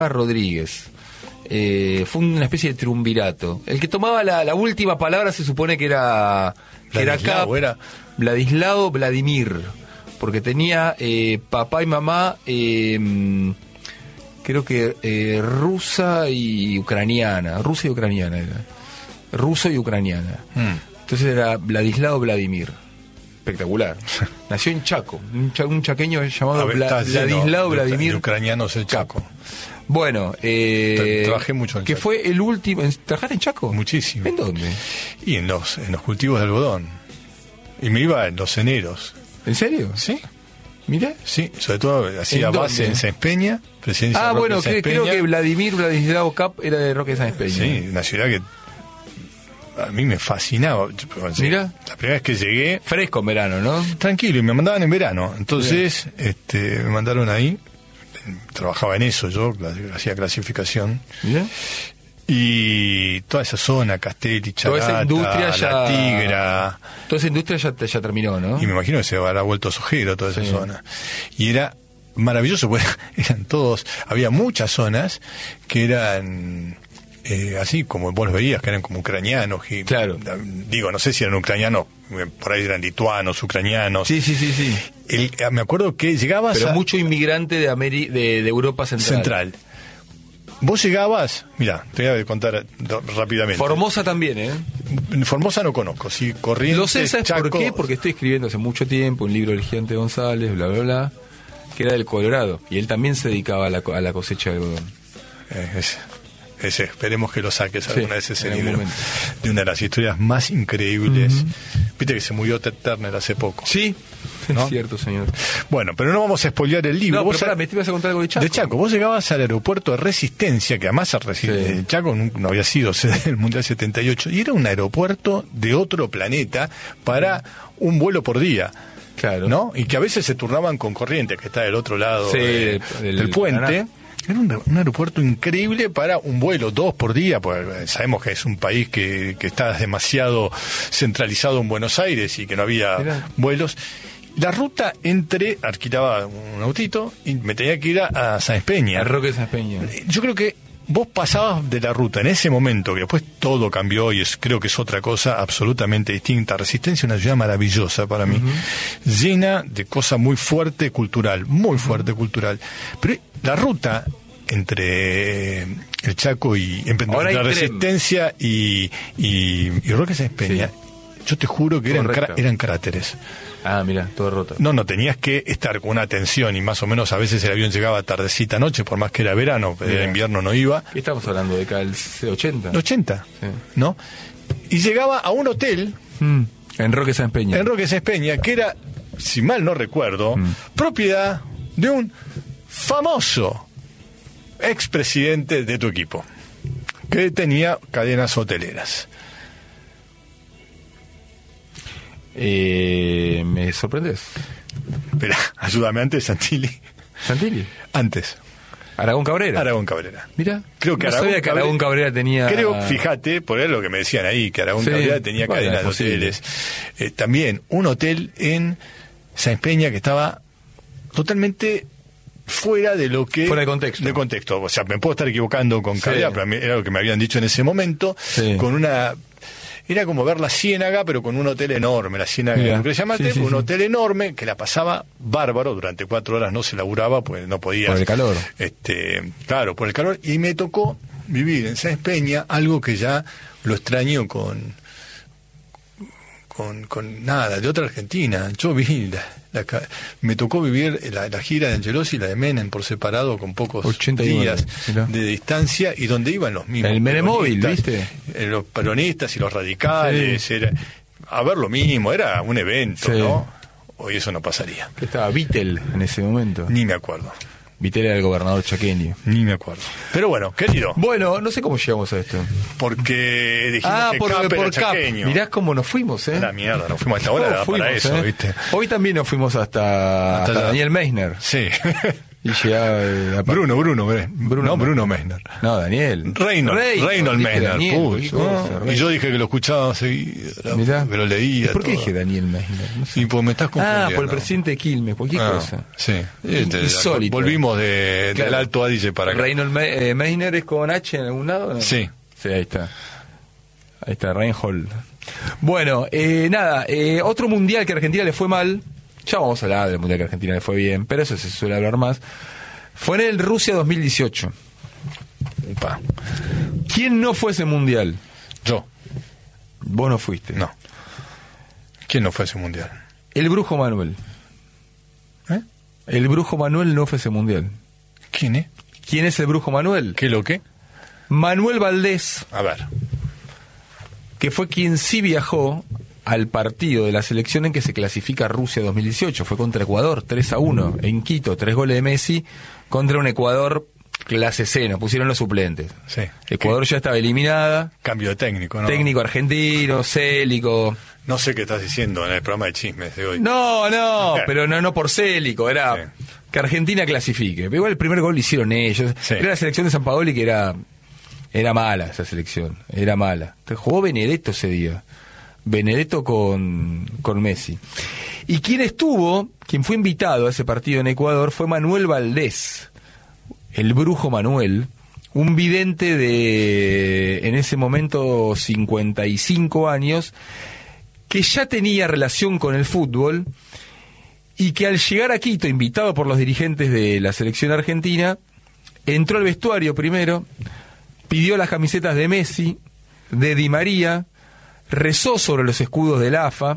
Rodríguez. Fue una especie de triunvirato. El que tomaba la última palabra se supone que era Vladislao Vladimir, porque tenía papá y mamá, creo que rusa y ucraniana era. Ruso y ucraniana. Entonces era Vladislao Vladimir. Espectacular. Nació en Chaco, un chaqueño llamado Vladislao Vladimir. De ucranianos el Chaco. Bueno, trabajé mucho en Chaco. Que fue el último. ¿Trabajaste en Chaco? Muchísimo. ¿En dónde? Y en los cultivos de algodón. Y me iba en los eneros. ¿En serio? Sí. Mira. Sí, sobre todo hacía base en Sáenz Peña, presidencia de Roque Sáenz Peña. Creo que Vladislao Cap era de Roque Sáenz Peña. Sí, una ciudad que a mí me fascinaba. Mira. La primera vez que llegué. Fresco en verano, ¿no? Tranquilo, y me mandaban en verano. Entonces, me mandaron ahí. Trabajaba en eso yo, hacía clasificación. ¿Mira? Y toda esa zona, Castelli, Chagata, La Tigra. Toda esa industria ya terminó, ¿no? Y me imagino que se habrá vuelto sojero toda esa zona. Y era maravilloso, porque eran todos, había muchas zonas que eran así como vos los veías, que eran como ucranianos. Y, claro. Digo, no sé si eran ucranianos, por ahí eran lituanos, ucranianos. Sí. Me acuerdo que llegabas mucho inmigrante de Europa Central. Vos llegabas, mira, te voy a contar rápidamente. Formosa también, ¿eh? Formosa no conozco, sí, Corrientes, Lo sé, ¿sabes Chaco? por qué? Porque estoy escribiendo hace mucho tiempo un libro del Gigante González, bla, bla, bla, que era del Colorado, y él también se dedicaba a la cosecha de algodón. Esperemos que lo saques alguna vez ese libro, de una de las historias más increíbles. Viste que se murió Ted Turner hace poco. Sí, ¿no? Es cierto, señor. Bueno, pero no vamos a spoilear el libro. No, pero pará, me ibas a contar algo de Chaco. De Chaco, vos llegabas al aeropuerto de Resistencia, que además Chaco no había sido sede del Mundial 78, y era un aeropuerto de otro planeta para un vuelo por día. Claro. ¿No? Y que a veces se turnaban con Corrientes, que está del otro lado del puente. Paraná. Era un aeropuerto increíble para un vuelo, 2 por día, porque sabemos que es un país que está demasiado centralizado en Buenos Aires y que no había vuelos. La ruta alquilaba un autito y me tenía que ir a Sáenz Peña. A Roque Sáenz Peña. Yo creo que vos pasabas de la ruta en ese momento, que después todo cambió y creo que es otra cosa absolutamente distinta. Resistencia es una ciudad maravillosa para mí, llena de cosa muy fuerte cultural, cultural. Pero la ruta entre el Chaco y entre la Resistencia y Roque Sáenz Peña, yo te juro que eran cráteres. Ah, mira, todo roto. No, tenías que estar con una atención y más o menos a veces el avión llegaba tardecita noche, por más que era verano, era invierno no iba. ¿Qué estamos hablando? ¿De acá el 80? 80, sí. ¿No? Y llegaba a un hotel. En Roque Sáenz Peña. En Roque Sáenz Peña, que era, si mal no recuerdo, propiedad de un famoso expresidente de tu equipo, que tenía cadenas hoteleras. Me sorprendes. Espera, ayúdame antes, Santilli. Antes. Aragón Cabrera. Mira, creo que no sabía que Aragón Cabrera tenía. Creo, fíjate, por lo que me decían ahí, que Aragón Cabrera tenía cadenas de hoteles. También un hotel en Sáenz Peña que estaba totalmente fuera de lo que... Fuera de contexto. O sea, me puedo estar equivocando con Cabrera, pero era lo que me habían dicho en ese momento, con una... Era como ver la Ciénaga, pero con un hotel enorme. La Ciénaga, un hotel enorme que la pasaba bárbaro. Durante 4 horas no se laburaba, pues no podía. Por el calor. Claro, por el calor. Y me tocó vivir en Sáenz Peña algo que ya lo extraño con nada, de otra Argentina. Yo vi me tocó vivir la gira de Angelosi y la de Menem por separado, con pocos 89, días de distancia, y donde iban los mismos. El Menemóvil, ¿viste? Los peronistas y los radicales, era a ver lo mismo, era un evento, ¿no? Hoy eso no pasaría. Estaba Vittel en ese momento. Ni me acuerdo. Vittel era el gobernador chaqueño. Ni me acuerdo. Pero bueno, querido. Bueno, no sé cómo llegamos a esto. Porque dijimos que Cap era chaqueño. Mirá cómo nos fuimos, A la mierda, nos fuimos hasta ahora para eso, ¿viste? Hoy también nos fuimos hasta Daniel Meissner. Sí. Y llegaba... Bruno Messner. No, Daniel. Reynold Messner. Daniel, Y yo dije que lo escuchaba seguida, que lo leía. ¿Por qué dije Daniel Messner? No sé. Y pues me estás confundiendo. Por el presidente de Quilmes, cualquier cosa. Sí. Insólito. Volvimos del Alto Adige para acá. Reynold Messner es con H en algún lado, ¿no? Sí. Sí, ahí está, Reinhold. Bueno, otro mundial que a Argentina le fue mal, ya vamos a hablar del mundial que a Argentina le fue bien, pero eso se suele hablar más, fue en el Rusia 2018. Upa. ¿Quién no fue ese mundial? Yo. Vos no fuiste. No. ¿Quién no fue ese mundial? El Brujo Manuel. El Brujo Manuel no fue ese mundial. ¿Quién es? ¿Quién es el Brujo Manuel? ¿Qué lo qué? Manuel Valdés. A ver. Que fue quien sí viajó al partido de la selección en que se clasifica Rusia 2018. Fue contra Ecuador, 3-1, en Quito, 3 goles de Messi, contra un Ecuador clase C, nos pusieron los suplentes. Sí. Ecuador ya estaba eliminada. Cambio de técnico, ¿no? Técnico argentino, Célico. No sé qué estás diciendo en el programa de chismes de hoy. No, pero no por Célico, era que Argentina clasifique. Pero igual el primer gol lo hicieron ellos. Sí. Era la selección de San Paoli que era mala esa selección, era mala. Jugó Benedetto ese día. Benedetto con Messi. Y quien fue invitado a ese partido en Ecuador fue Manuel Valdés, el Brujo Manuel, un vidente de, en ese momento, 55 años, que ya tenía relación con el fútbol y que al llegar a Quito, invitado por los dirigentes de la selección argentina, entró al vestuario primero, pidió las camisetas de Messi, de Di María, rezó sobre los escudos del AFA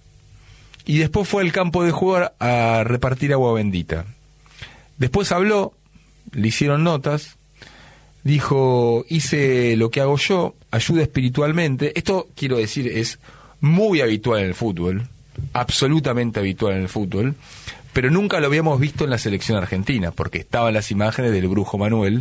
y después fue al campo de juego a repartir agua bendita. Después habló, le hicieron notas, dijo, hice lo que hago yo, ayuda espiritualmente. Esto, quiero decir, es muy habitual en el fútbol, absolutamente habitual en el fútbol, pero nunca lo habíamos visto en la selección argentina, porque estaban las imágenes del Brujo Manuel,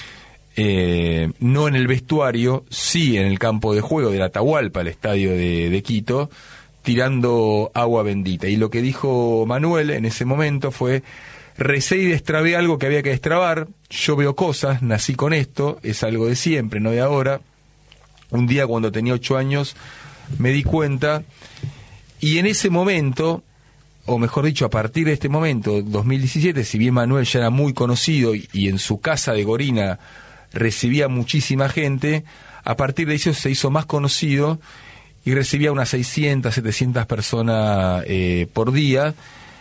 no en el vestuario, sí en el campo de juego del Atahualpa, el estadio de Quito, tirando agua bendita. Y lo que dijo Manuel en ese momento fue: recé y destrabé algo que había que destrabar, yo veo cosas, nací con esto, es algo de siempre, no de ahora. Un día cuando tenía 8 años me di cuenta, y en ese momento, o mejor dicho, a partir de este momento, 2017, si bien Manuel ya era muy conocido y en su casa de Gorina recibía muchísima gente, a partir de eso se hizo más conocido y recibía unas 600, 700 personas por día.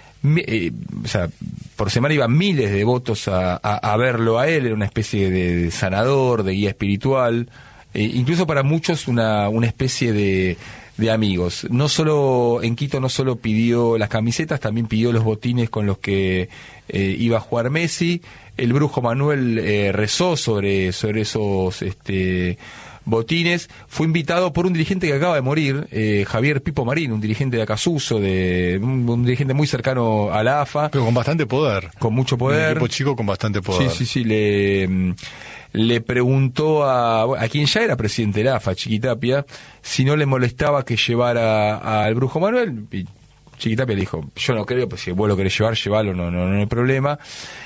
O sea, por semana iban miles de devotos a verlo a él, era una especie de sanador, de guía espiritual, incluso para muchos una especie de amigos. No solo en Quito, no solo pidió las camisetas, también pidió los botines con los que iba a jugar Messi. El Brujo Manuel rezó sobre esos botines. Fue invitado por un dirigente que acaba de morir, Javier Pipo Marín, un dirigente de Acasuso, un dirigente muy cercano a la AFA. Pero con bastante poder. Con mucho poder. Un equipo chico con bastante poder. Sí, le preguntó a quien ya era presidente de la AFA, Chiquitapia, si no le molestaba que llevara al Brujo Manuel. Y Chiquitapia le dijo, yo no creo, pues si vos lo querés llevar, llevalo, no hay problema.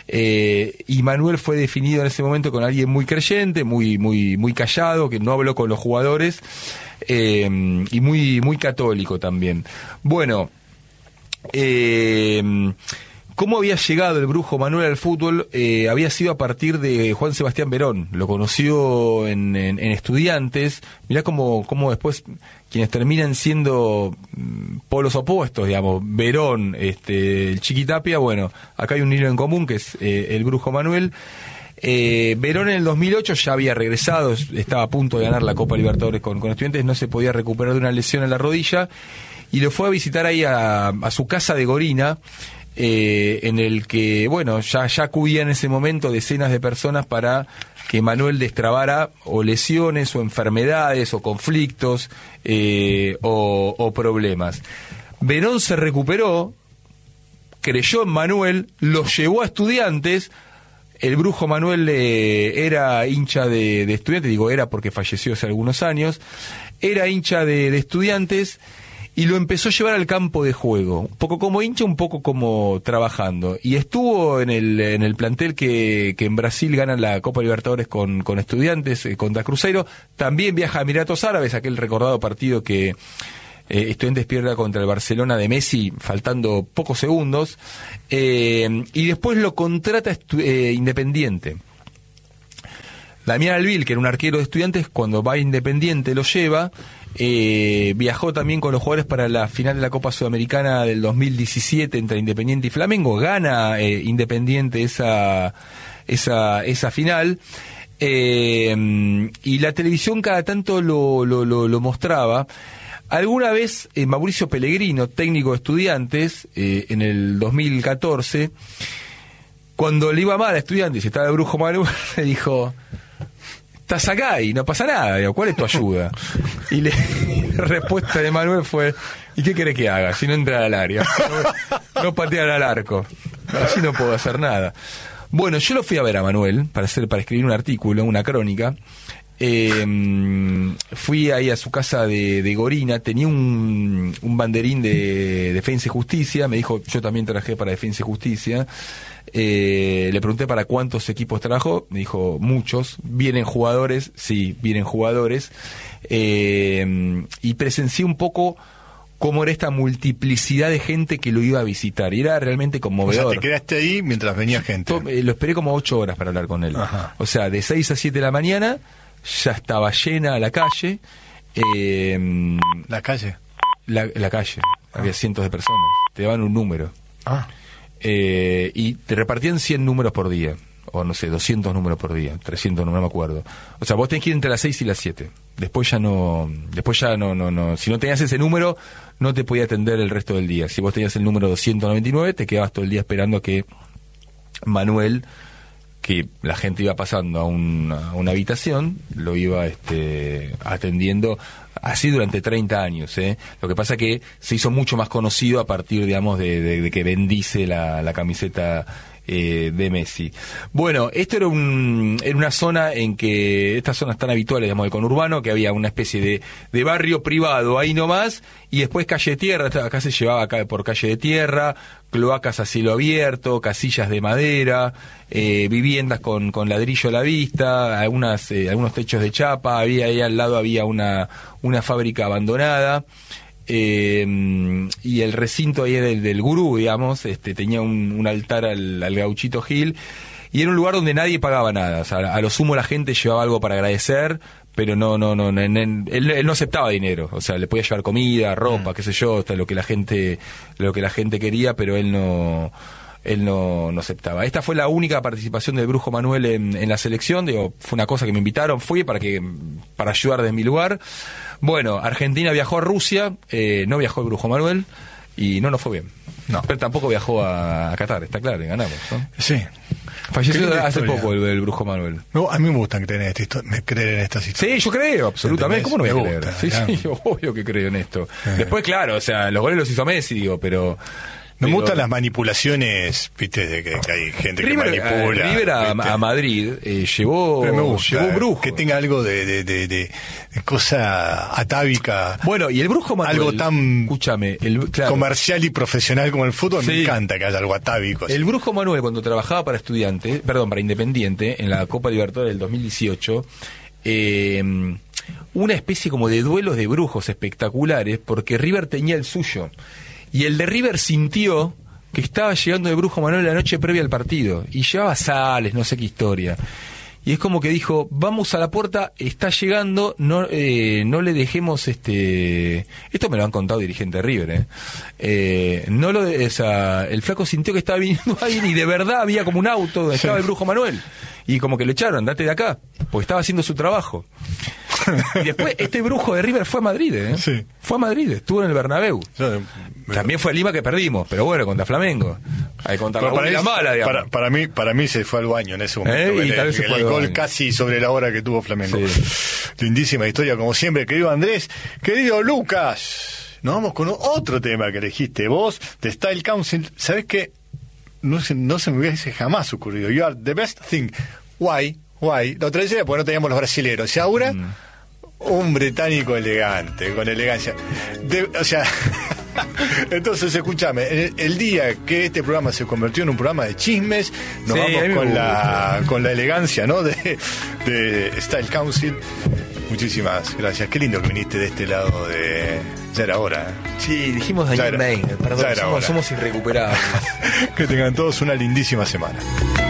Y Manuel fue definido en ese momento con alguien muy creyente, muy callado, que no habló con los jugadores, y muy católico también. Bueno, ¿cómo había llegado el Brujo Manuel al fútbol? Había sido a partir de Juan Sebastián Verón. Lo conoció en Estudiantes. Mirá cómo después quienes terminan siendo polos opuestos, digamos, Verón, el Chiquitapia, bueno, acá hay un hilo en común que es el Brujo Manuel. Verón en el 2008 ya había regresado, estaba a punto de ganar la Copa Libertadores con Estudiantes, no se podía recuperar de una lesión en la rodilla, y lo fue a visitar ahí a su casa de Gorina, en el que, bueno, ya acudían en ese momento decenas de personas para que Manuel destrabara o lesiones o enfermedades o conflictos o problemas. Verón se recuperó, creyó en Manuel, lo llevó a Estudiantes. El Brujo Manuel era hincha de Estudiantes, digo era porque falleció hace algunos años, era hincha de Estudiantes. y lo empezó a llevar al campo de juego, un poco como hincha, un poco como trabajando, y estuvo en el plantel que en Brasil gana la Copa Libertadores con Estudiantes, contra Cruzeiro. También viaja a Emiratos Árabes, aquel recordado partido que Estudiantes pierde contra el Barcelona de Messi faltando pocos segundos, y después lo contrata Independiente. Damián Alvil, que era un arquero de Estudiantes, cuando va a Independiente lo lleva. Viajó también con los jugadores para la final de la Copa Sudamericana del 2017 entre Independiente y Flamengo. Gana Independiente esa final. Y la televisión cada tanto lo mostraba. Alguna vez Mauricio Pellegrino, técnico de Estudiantes, en el 2014, cuando le iba mal a Estudiantes y estaba el Brujo Manuel, le dijo: estás acá y no pasa nada, digo, ¿cuál es tu ayuda? Y la respuesta de Manuel fue: ¿y qué querés que haga si no entrar al área? No patear al arco, así no puedo hacer nada. Bueno, yo lo fui a ver a Manuel para escribir un artículo, una crónica. Fui ahí a su casa de Gorina, tenía un banderín de Defensa y Justicia, me dijo: yo también trabajé para Defensa y Justicia. Le pregunté para cuántos equipos trabajó, me dijo: muchos. ¿Vienen jugadores? Sí, vienen jugadores. Y presencié un poco cómo era esta multiplicidad de gente que lo iba a visitar, y era realmente conmovedor. O sea, te quedaste ahí mientras venía gente. Lo esperé como 8 horas para hablar con él. Ajá. O sea, de 6 a 7 de la mañana ya estaba llena la calle. ¿La calle? La calle. Había cientos de personas. Te daban un número. Y te repartían 100 números por día. O no sé, 200 números por día. 300, no me acuerdo. O sea, vos tenés que ir entre las 6 y las 7. Después ya no. Si no tenías ese número, no te podía atender el resto del día. Si vos tenías el número 299, te quedabas todo el día esperando a que Manuel, que la gente iba pasando a una habitación, lo iba atendiendo, así durante 30 años. Lo que pasa que se hizo mucho más conocido a partir, digamos, de que bendice la camiseta de Messi. Bueno, esto era una zona en que, estas zonas tan habituales, digamos, del conurbano, que había una especie de barrio privado ahí nomás, y después calle de tierra. Acá se llevaba por calle de tierra, cloacas a cielo abierto, casillas de madera, viviendas con ladrillo a la vista, algunos techos de chapa. Ahí al lado había una fábrica abandonada. Y el recinto ahí del gurú, digamos, tenía un altar al Gauchito Gil, y era un lugar donde nadie pagaba nada. O sea, a lo sumo la gente llevaba algo para agradecer, pero él no aceptaba dinero. O sea, le podía llevar comida, ropa, qué sé yo, hasta lo que la gente quería, pero él no aceptaba. Esta fue la única participación del Brujo Manuel en la selección. Digo, fue una cosa que me invitaron, fui para ayudar desde mi lugar. Bueno, Argentina viajó a Rusia, no viajó el Brujo Manuel, y no nos fue bien. No. Pero tampoco viajó a Qatar, está claro, y ganamos, ¿no? Sí. Falleció hace poco el Brujo Manuel. No, a mí me gusta creer en estas historias. Sí, yo creo, absolutamente. ¿Cómo no voy a creer? Gusta, sí, obvio que creo en esto. Después, claro, o sea, los goles los hizo Messi, digo, pero... Me gustan las manipulaciones, viste, de que hay gente River, que manipula. River a Madrid llevó brujo. Que tenga algo de cosa atávica. Bueno, y el Brujo Manuel, algo tan escúchame, comercial y profesional como el fútbol, sí. Me encanta que haya algo atávico. El Brujo Manuel, cuando trabajaba para Independiente, en la Copa Libertadores del 2018, una especie como de duelos de brujos espectaculares, porque River tenía el suyo. Y el de River sintió que estaba llegando el Brujo Manuel la noche previa al partido, y llevaba sales, no sé qué historia. Y es como que dijo: vamos a la puerta, está llegando, no le dejemos esto me lo han contado dirigentes de River, el flaco sintió que estaba viniendo alguien, y de verdad había como un auto donde estaba el Brujo Manuel, y como que lo echaron: andate de acá, porque estaba haciendo su trabajo. Y después este brujo de River fue a Madrid, Sí. Fue a Madrid, estuvo en el Bernabéu. También fue a Lima, que perdimos, pero bueno, contra Flamengo. Para mí se fue al baño en ese momento. El gol casi sobre la hora que tuvo Flamengo. Sí. Lindísima historia, como siempre, querido Andrés. Querido Lucas, nos vamos con otro tema que elegiste vos, de Style Council. ¿Sabés qué? No se me hubiese jamás ocurrido. You are the best thing. Why? Lo traje porque no teníamos los brasileros. Y ahora... Un británico elegante, con elegancia. O sea, entonces escúchame, el día que este programa se convirtió en un programa de chismes, nos vamos con la elegancia, ¿no? de Style Council. Muchísimas gracias. Qué lindo que viniste de este lado de... Ya era hora. Sí, dijimos Daniel Maynard, perdón, somos irrecuperables. Que tengan todos una lindísima semana.